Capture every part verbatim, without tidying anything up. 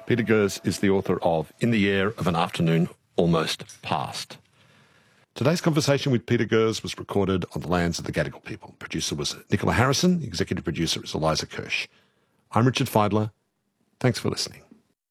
Peter Gers is the author of In the Air of an Afternoon Almost Past. Today's conversation with Peter Gers was recorded on the lands of the Gadigal people. Producer was Nicola Harrison. The executive producer is Eliza Kirsch. I'm Richard Feidler. Thanks for listening.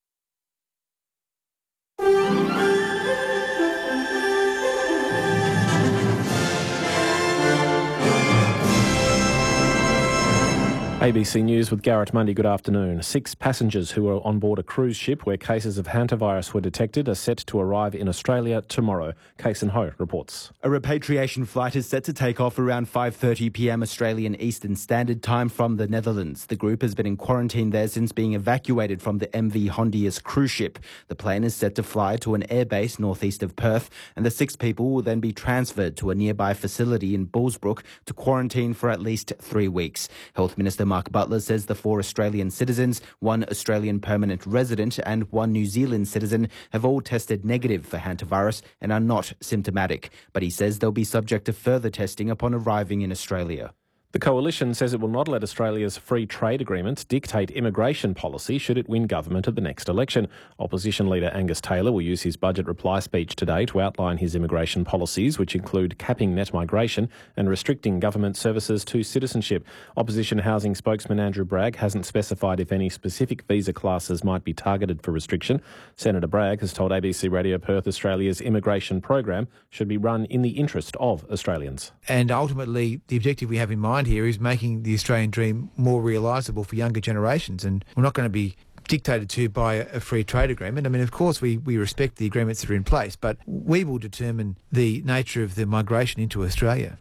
A B C News with Garrett Mundy. Good afternoon. Six passengers who were on board a cruise ship where cases of hantavirus were detected are set to arrive in Australia tomorrow. Kason Ho reports. A repatriation flight is set to take off around five thirty p m Australian Eastern Standard Time from the Netherlands. The group has been in quarantine there since being evacuated from the M V Hondius cruise ship. The plane is set to fly to an airbase northeast of Perth, and the six people will then be transferred to a nearby facility in Bullsbrook to quarantine for at least three weeks. Health Minister Mark Butler says the four Australian citizens, one Australian permanent resident and one New Zealand citizen have all tested negative for hantavirus and are not symptomatic. But he says they'll be subject to further testing upon arriving in Australia. The Coalition says it will not let Australia's free trade agreement dictate immigration policy should it win government at the next election. Opposition leader Angus Taylor will use his budget reply speech today to outline his immigration policies, which include capping net migration and restricting government services to citizenship. Opposition housing spokesman Andrew Bragg hasn't specified if any specific visa classes might be targeted for restriction. Senator Bragg has told A B C Radio Perth Australia's immigration program should be run in the interest of Australians. And ultimately, the objective we have in mind here is making the Australian dream more realisable for younger generations, and we're not going to be dictated to by a free trade agreement. I mean, of course, we, we respect the agreements that are in place, but we will determine the nature of the migration into Australia.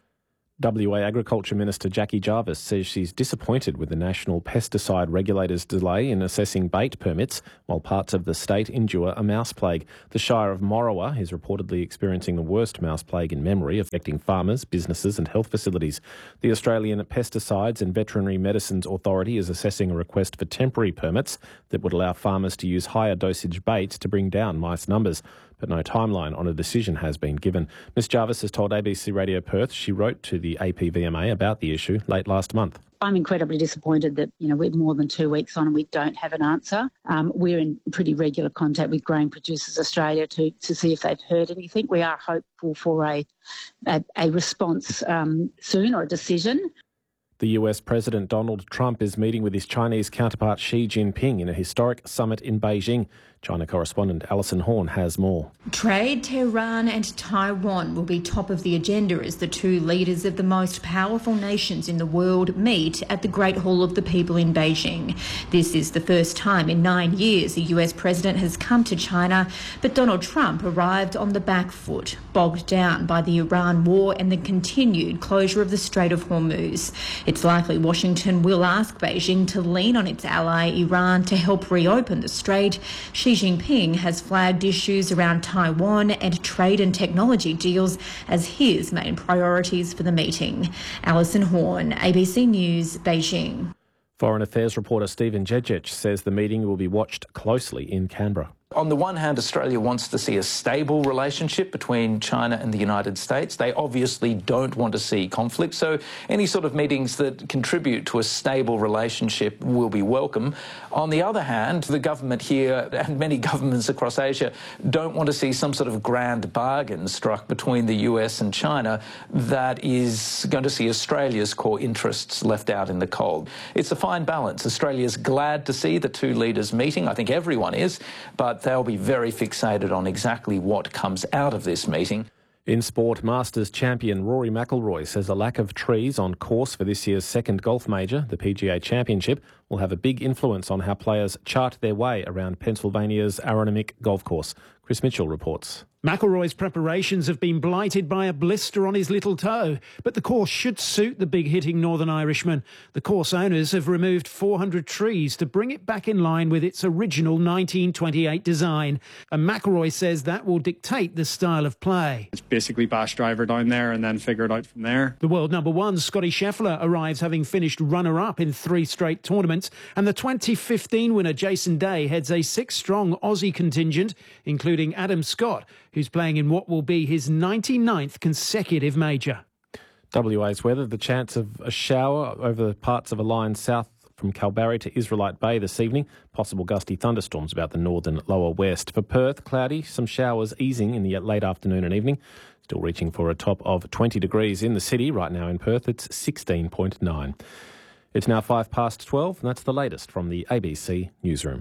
W A Agriculture Minister Jackie Jarvis says she's disappointed with the National Pesticide Regulator's delay in assessing bait permits while parts of the state endure a mouse plague. The Shire of Morawa is reportedly experiencing the worst mouse plague in memory, affecting farmers, businesses and health facilities. The Australian Pesticides and Veterinary Medicines Authority is assessing a request for temporary permits that would allow farmers to use higher dosage baits to bring down mice numbers. But no timeline on a decision has been given. Miz Jarvis has told A B C Radio Perth she wrote to the A P V M A about the issue late last month. I'm incredibly disappointed that, you know, we're more than two weeks on and we don't have an answer. Um, we're in pretty regular contact with Grain Producers Australia to, to see if they've heard anything. We are hopeful for a, a, a response um, soon or a decision. The U S President Donald Trump is meeting with his Chinese counterpart Xi Jinping in a historic summit in Beijing. China correspondent Alison Horn has more. Trade, Tehran and Taiwan will be top of the agenda as the two leaders of the most powerful nations in the world meet at the Great Hall of the People in Beijing. This is the first time in nine years a U S president has come to China, but Donald Trump arrived on the back foot, bogged down by the Iran war and the continued closure of the Strait of Hormuz. It's likely Washington will ask Beijing to lean on its ally Iran to help reopen the strait. Xi Jinping has flagged issues around Taiwan and trade and technology deals as his main priorities for the meeting. Alison Horn, A B C News, Beijing. Foreign Affairs reporter Stephen Jedjic says the meeting will be watched closely in Canberra. On the one hand, Australia wants to see a stable relationship between China and the United States. They obviously don't want to see conflict, so any sort of meetings that contribute to a stable relationship will be welcome. On the other hand, the government here and many governments across Asia don't want to see some sort of grand bargain struck between the U S and China that is going to see Australia's core interests left out in the cold. It's a fine balance. Australia's glad to see the two leaders meeting. I think everyone is, but they'll be very fixated on exactly what comes out of this meeting. In sport, Masters champion Rory McIlroy says a lack of trees on course for this year's second golf major, the P G A Championship, will have a big influence on how players chart their way around Pennsylvania's Aronimink golf course. Chris Mitchell reports. McIlroy's preparations have been blighted by a blister on his little toe, but the course should suit the big-hitting Northern Irishman. The course owners have removed four hundred trees to bring it back in line with its original nineteen twenty-eight design, and McIlroy says that will dictate the style of play. It's basically bash driver down there and then figure it out from there. The world number one, Scotty Scheffler, arrives having finished runner-up in three straight tournaments, and the twenty fifteen winner Jason Day heads a six-strong Aussie contingent, including Adam Scott, who's playing in what will be his ninety-ninth consecutive major. W A's weather, the chance of a shower over parts of a line south from Kalbarri to Israelite Bay this evening. Possible gusty thunderstorms about the northern lower west. For Perth, cloudy, some showers easing in the late afternoon and evening. Still reaching for a top of twenty degrees in the city. Right now in Perth, it's sixteen point nine. It's now five past twelve, and that's the latest from the A B C Newsroom.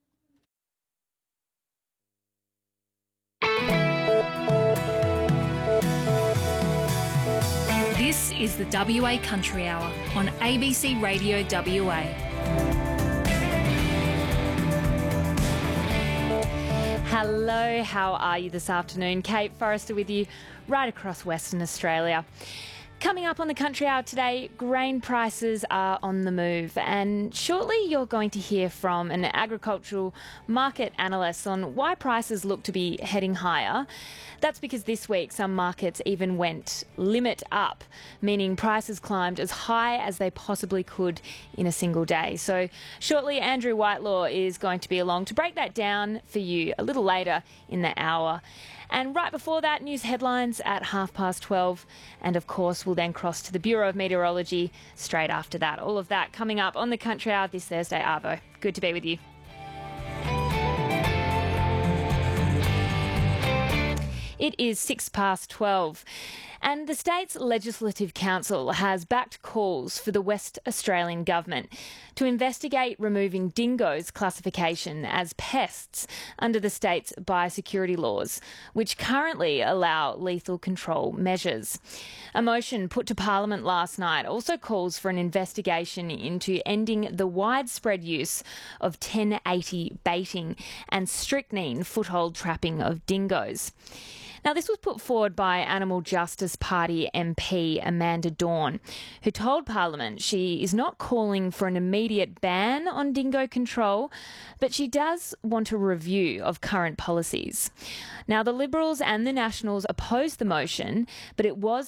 This is the W A Country Hour on A B C Radio W A. Hello, how are you this afternoon? Kate Forrester with you right across Western Australia. Coming up on the Country Hour today, grain prices are on the move, and shortly you're going to hear from an agricultural market analyst on why prices look to be heading higher. That's because this week some markets even went limit up, meaning prices climbed as high as they possibly could in a single day. So shortly Andrew Whitelaw is going to be along to break that down for you a little later in the hour. And right before that, news headlines at half past twelve. And of course, we'll then cross to the Bureau of Meteorology straight after that. All of that coming up on the Country Hour this Thursday, Arvo. Good to be with you. It is six past twelve. And the state's Legislative Council has backed calls for the West Australian Government to investigate removing dingoes' classification as pests under the state's biosecurity laws, which currently allow lethal control measures. A motion put to Parliament last night also calls for an investigation into ending the widespread use of ten eighty baiting and strychnine foothold trapping of dingoes. Now, this was put forward by Animal Justice Party M P Amanda Dawn, who told Parliament she is not calling for an immediate ban on dingo control, but she does want a review of current policies. Now, the Liberals and the Nationals opposed the motion, but it was